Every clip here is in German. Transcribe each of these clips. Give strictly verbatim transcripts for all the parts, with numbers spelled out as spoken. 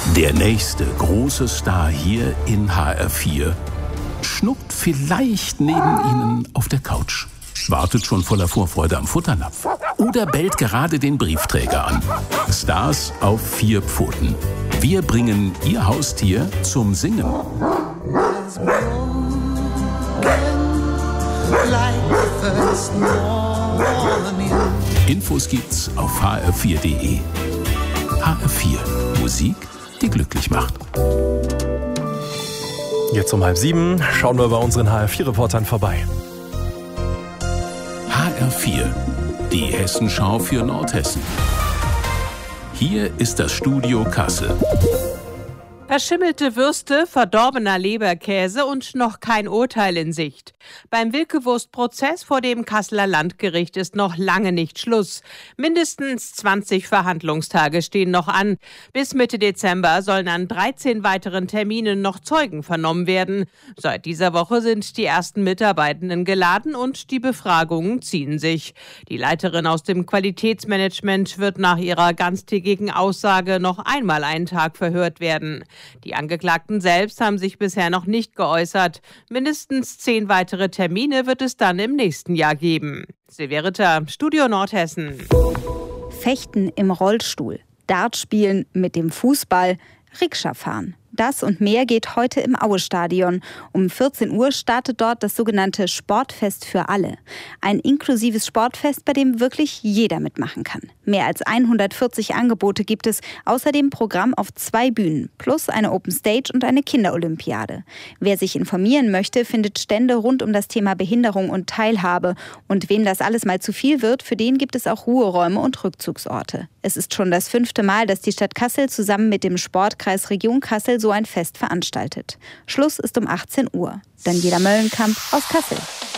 Der nächste große Star hier in H R vier schnuckt vielleicht neben Ihnen auf der Couch, wartet schon voller Vorfreude am Futternapf oder bellt gerade den Briefträger an. Stars auf vier Pfoten. Wir bringen Ihr Haustier zum Singen. Infos gibt's auf h r vier punkt d e. H R vier. Musik, die glücklich macht. Jetzt um halb sieben schauen wir bei unseren H R vier Reportern vorbei. H R vier, die Hessenschau für Nordhessen. Hier ist das Studio Kassel. Verschimmelte Würste, verdorbener Leberkäse und noch kein Urteil in Sicht. Beim Wilke-Wurst-Prozess vor dem Kasseler Landgericht ist noch lange nicht Schluss. Mindestens zwanzig Verhandlungstage stehen noch an. Bis Mitte Dezember sollen an dreizehn weiteren Terminen noch Zeugen vernommen werden. Seit dieser Woche sind die ersten Mitarbeitenden geladen und die Befragungen ziehen sich. Die Leiterin aus dem Qualitätsmanagement wird nach ihrer ganztägigen Aussage noch einmal einen Tag verhört werden. Die Angeklagten selbst haben sich bisher noch nicht geäußert. Mindestens zehn weitere Termine wird es dann im nächsten Jahr geben. Silvia Ritter, Studio Nordhessen. Fechten im Rollstuhl, Dart spielen mit dem Fußball, Rikscha fahren. Das und mehr geht heute im Aue-Stadion. Um vierzehn Uhr startet dort das sogenannte Sportfest für alle. Ein inklusives Sportfest, bei dem wirklich jeder mitmachen kann. Mehr als hundertvierzig Angebote gibt es, außerdem Programm auf zwei Bühnen, plus eine Open Stage und eine Kinderolympiade. Wer sich informieren möchte, findet Stände rund um das Thema Behinderung und Teilhabe. Und wem das alles mal zu viel wird, für den gibt es auch Ruheräume und Rückzugsorte. Es ist schon das fünfte Mal, dass die Stadt Kassel zusammen mit dem Sportkreis Region Kassel so ein Fest veranstaltet. Schluss ist um achtzehn Uhr. Daniela Möllenkamp aus Kassel.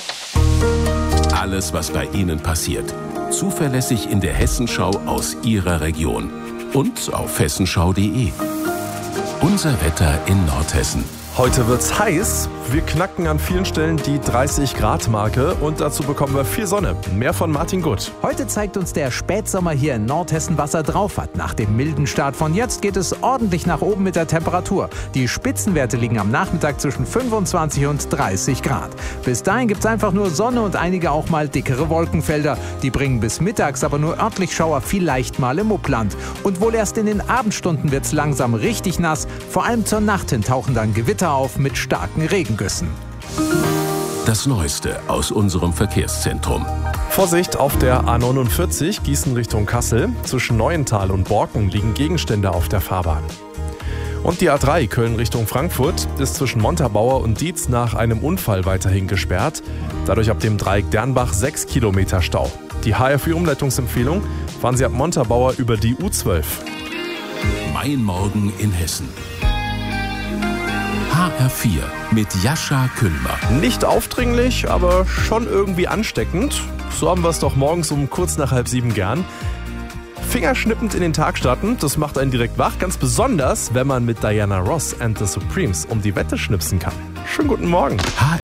Alles, was bei Ihnen passiert, zuverlässig in der Hessenschau aus Ihrer Region und auf hessenschau punkt d e. Unser Wetter in Nordhessen. Heute wird's heiß. Wir knacken an vielen Stellen die dreißig Grad Marke und dazu bekommen wir viel Sonne. Mehr von Martin Gutt. Heute zeigt uns der Spätsommer hier in Nordhessen, was er drauf hat. Nach dem milden Start von jetzt geht es ordentlich nach oben mit der Temperatur. Die Spitzenwerte liegen am Nachmittag zwischen fünfundzwanzig und dreißig Grad. Bis dahin gibt's einfach nur Sonne und einige auch mal dickere Wolkenfelder. Die bringen bis mittags aber nur örtlich Schauer, vielleicht mal im Upland. Und wohl erst in den Abendstunden wird's langsam richtig nass. Vor allem zur Nacht hin tauchen dann Gewitter auf mit starken Regengüssen. Das Neueste aus unserem Verkehrszentrum. Vorsicht auf der A neunundvierzig Gießen Richtung Kassel. Zwischen Neuental und Borken liegen Gegenstände auf der Fahrbahn. Und die A drei Köln Richtung Frankfurt ist zwischen Montabaur und Dietz nach einem Unfall weiterhin gesperrt. Dadurch ab dem Dreieck Dernbach sechs Kilometer Stau. Die H R vier Umleitungsempfehlung: fahren Sie ab Montabaur über die U zwölf. Mein Morgen in Hessen. H R vier mit Jascha Küllmer. Nicht aufdringlich, aber schon irgendwie ansteckend. So haben wir es doch morgens um kurz nach halb sieben gern. Fingerschnippend in den Tag starten, das macht einen direkt wach. Ganz besonders, wenn man mit Diana Ross and the Supremes um die Wette schnipsen kann. Schönen guten Morgen. H